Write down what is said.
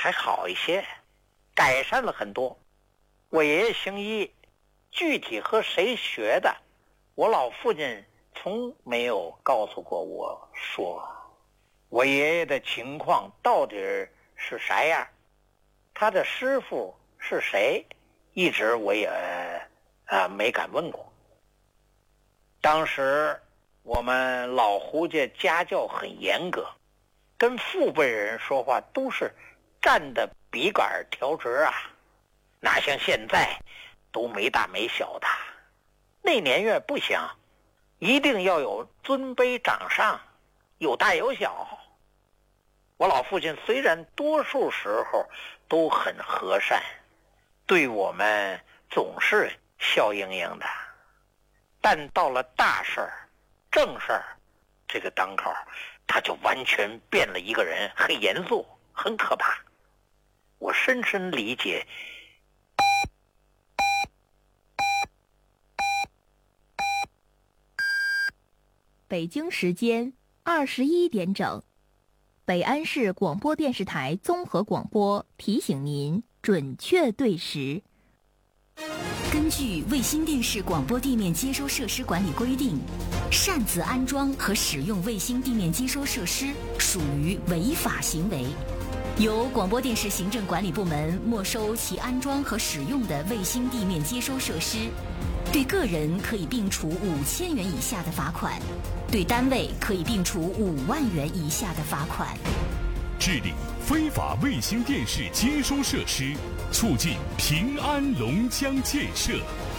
还好一些，改善了很多。我爷爷姓易，具体和谁学的，我老父亲从没有告诉过我说。我爷爷的情况到底是啥样，他的师傅是谁，一直我也没敢问过。当时我们老胡家家教很严格，跟父辈人说话都是站的笔杆调直啊，哪像现在都没大没小的。那年月不行，一定要有尊卑长上，有大有小。我老父亲虽然多数时候都很和善，对我们总是笑盈盈的，但到了大事儿、正事儿这个当口，他就完全变了一个人，很严肃，很可怕。我深深理解。 北京时间21点整，北安市广播电视台综合广播提醒您准确对时。 根据卫星电视广播地面接收设施管理规定，擅自安装和使用卫星地面接收设施属于违法行为，由广播电视行政管理部门没收其安装和使用的卫星地面接收设施，对个人可以并处5000元以下的罚款，对单位可以并处5万元以下的罚款。 治理非法卫星电视接收设施，促进平安龙江建设。